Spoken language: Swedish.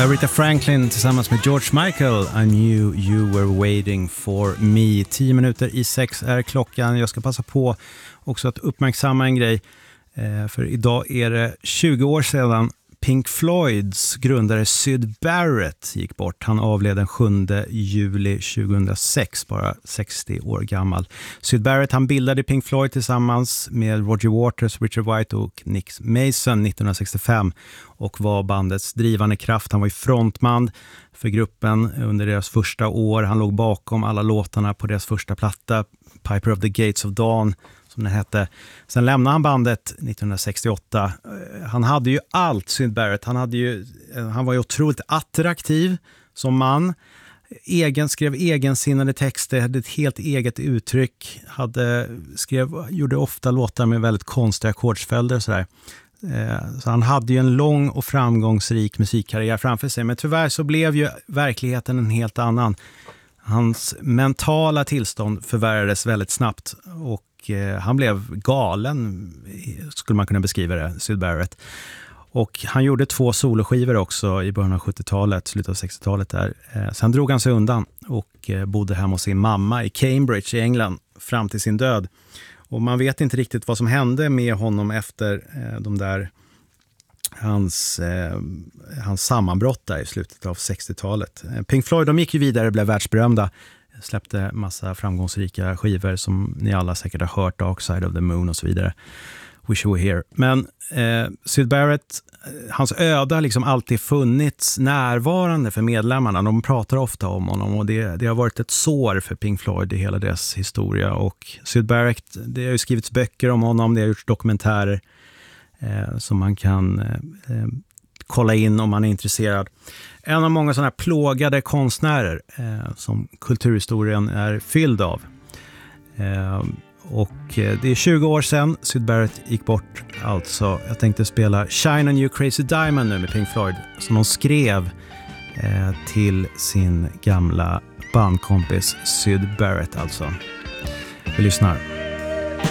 Aretha Franklin tillsammans med George Michael, I knew you were waiting for me. 5:10 är klockan. Jag ska passa på också att uppmärksamma en grej. För idag är det 20 år sedan Pink Floyds grundare Syd Barrett gick bort. Han avled den 7 juli 2006, bara 60 år gammal. Syd Barrett, han bildade Pink Floyd tillsammans med Roger Waters, Richard White och Nick Mason 1965 och var bandets drivande kraft. Han var ju frontman för gruppen under deras första år. Han låg bakom alla låtarna på deras första platta, Piper of the Gates of Dawn, som den hette. Sen lämnade han bandet 1968. Han hade ju allt, Syd Barrett. Han var ju otroligt attraktiv som man. Skrev egensinnade texter, hade ett helt eget uttryck. Gjorde ofta låtar med väldigt konstiga ackordsföljder och sådär. Så han hade ju en lång och framgångsrik musikkarriär framför sig. Men tyvärr så blev ju verkligheten en helt annan. Hans mentala tillstånd förvärrades väldigt snabbt och han blev galen, skulle man kunna beskriva det, Syd Barrett. Och han gjorde 2 soloskivor också i början av 70-talet, slutet av 60-talet där. Sen drog han sig undan och bodde hemma hos sin mamma i Cambridge i England fram till sin död. Och man vet inte riktigt vad som hände med honom efter hans sammanbrott där i slutet av 60-talet. Pink Floyd, de gick ju vidare och blev världsberömda. Släppte massa framgångsrika skivor som ni alla säkert har hört, Dark Side of the Moon och så vidare. Wish You Were Here. Men Syd Barrett, hans öde har liksom alltid funnits närvarande för medlemmarna. De pratar ofta om honom och det har varit ett sår för Pink Floyd i hela deras historia. Och Syd Barrett, det har ju skrivits böcker om honom, det har gjorts dokumentärer som man kan kolla in om man är intresserad. En av många sådana här plågade konstnärer som kulturhistorien är fylld av. Och det är 20 år sedan Syd Barrett gick bort. Alltså, jag tänkte spela Shine on You Crazy Diamond nu med Pink Floyd, som de skrev till sin gamla bandkompis Syd Barrett alltså. Vi lyssnar.